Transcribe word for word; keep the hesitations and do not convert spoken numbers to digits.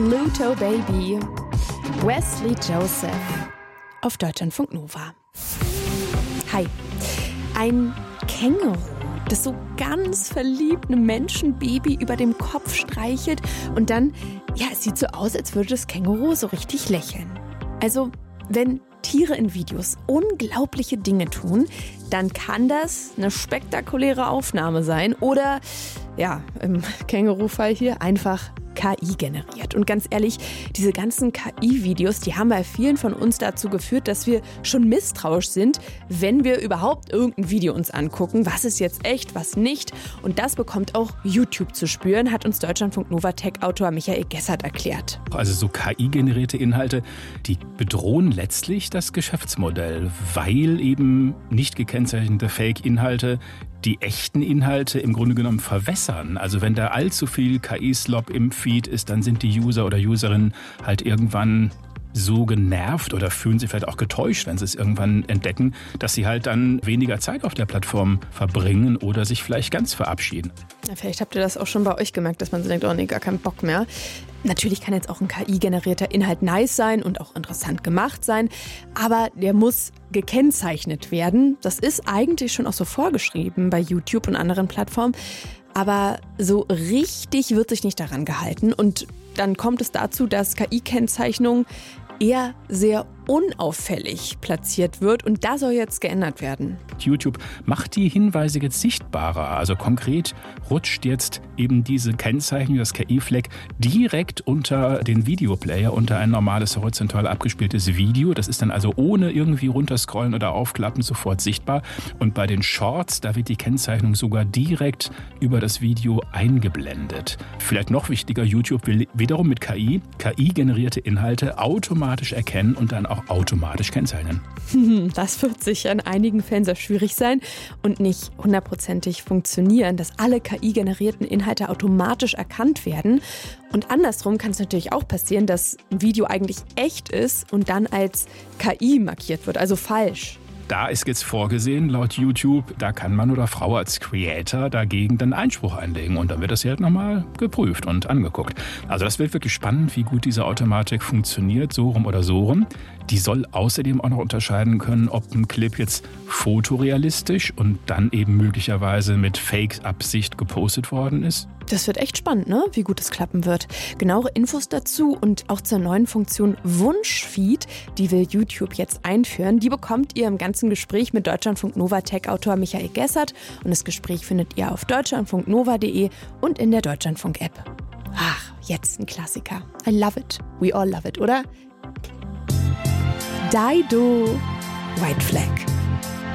Pluto Baby. Wesley Joseph auf Deutschlandfunk Nova. Hi. Ein Känguru, das so ganz verliebt einem Menschenbaby über dem Kopf streichelt und dann, ja, es sieht so aus, als würde das Känguru so richtig lächeln. Also, wenn Tiere in Videos unglaubliche Dinge tun, dann kann das eine spektakuläre Aufnahme sein oder, ja, im Känguru-Fall hier einfach K I generiert. Und ganz ehrlich, diese ganzen K I-Videos, die haben bei vielen von uns dazu geführt, dass wir schon misstrauisch sind, wenn wir überhaupt irgendein Video uns angucken. Was ist jetzt echt, was nicht? Und das bekommt auch YouTube zu spüren, hat uns Deutschlandfunk Nova Tech-Autor Michael Gessert erklärt. Also so K I-generierte Inhalte, die bedrohen letztlich das Geschäftsmodell, weil eben nicht gekennzeichnete Fake-Inhalte die echten Inhalte im Grunde genommen verwässern. Also wenn da allzu viel K I-Slop im Feed ist, dann sind die User oder Userinnen halt irgendwann so genervt oder fühlen sich vielleicht auch getäuscht, wenn sie es irgendwann entdecken, dass sie halt dann weniger Zeit auf der Plattform verbringen oder sich vielleicht ganz verabschieden. Ja, vielleicht habt ihr das auch schon bei euch gemerkt, dass man so denkt, oh nee, gar keinen Bock mehr. Natürlich kann jetzt auch ein K I-generierter Inhalt nice sein und auch interessant gemacht sein, aber der muss gekennzeichnet werden. Das ist eigentlich schon auch so vorgeschrieben bei YouTube und anderen Plattformen, aber so richtig wird sich nicht daran gehalten und dann kommt es dazu, dass K I-Kennzeichnung eher sehr unauffällig platziert wird und da soll jetzt geändert werden. YouTube macht die Hinweise jetzt sichtbarer. Also konkret rutscht jetzt eben diese Kennzeichnung, das K I-Fleck, direkt unter den Videoplayer, unter ein normales horizontal abgespieltes Video. Das ist dann also ohne irgendwie runterscrollen oder aufklappen sofort sichtbar. Und bei den Shorts, da wird die Kennzeichnung sogar direkt über das Video eingeblendet. Vielleicht noch wichtiger, YouTube will wiederum mit K I, K I-generierte Inhalte automatisch erkennen und dann auch automatisch kennzeichnen. Das wird sicher in einigen Fällen sehr schwierig sein und nicht hundertprozentig funktionieren, dass alle K I-generierten Inhalte automatisch erkannt werden. Und andersrum kann es natürlich auch passieren, dass ein Video eigentlich echt ist und dann als K I markiert wird, also falsch. Da ist jetzt vorgesehen, laut YouTube, da kann Mann oder Frau als Creator dagegen dann Einspruch einlegen. Und dann wird das ja nochmal geprüft und angeguckt. Also das wird wirklich spannend, wie gut diese Automatik funktioniert, so rum oder so rum. Die soll außerdem auch noch unterscheiden können, ob ein Clip jetzt fotorealistisch und dann eben möglicherweise mit Fake-Absicht gepostet worden ist. Das wird echt spannend, ne? Wie gut es klappen wird. Genauere Infos dazu und auch zur neuen Funktion Wunschfeed, die will YouTube jetzt einführen. Die bekommt ihr im ganzen Gespräch mit Deutschlandfunk Nova Tech-Autor Michael Gessert. Und das Gespräch findet ihr auf deutschlandfunknova punkt de und in der Deutschlandfunk-App. Ach, jetzt ein Klassiker. I love it. We all love it, oder? Dido, White Flag.